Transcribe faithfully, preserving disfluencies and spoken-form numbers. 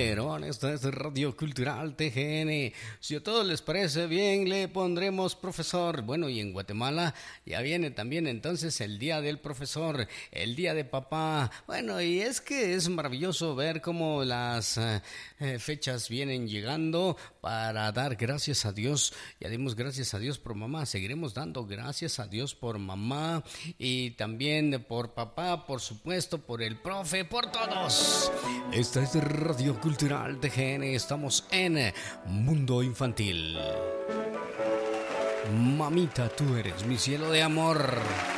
Calderón, esta es Radio Cultural T G N. Si a todos les parece bien, le pondremos profesor. Bueno, y en Guatemala ya viene también entonces el Día del Profesor, el Día de Papá. Bueno, y es que es maravilloso ver cómo las eh, eh, fechas vienen llegando para dar gracias a Dios. Ya dimos gracias a Dios por mamá, seguiremos dando gracias a Dios por mamá y también por papá, por supuesto, por el profe, por todos. Esta es Radio Cultural T G N, estamos en Mundo Infantil. Mamita, tú eres mi cielo de amor.